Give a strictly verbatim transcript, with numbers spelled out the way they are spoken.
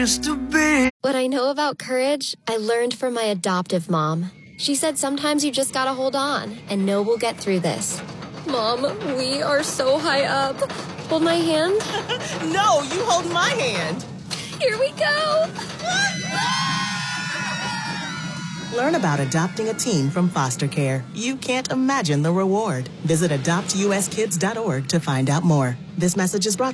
What I know about courage, I learned from my adoptive mom. She said sometimes you just gotta hold on and know we'll get through this. Mom, we are so high up. Hold my hand. No, you hold my hand. Here we go. Learn about adopting a teen from foster care. You can't imagine the reward. Visit adopt u s kids dot org to find out more. This message is brought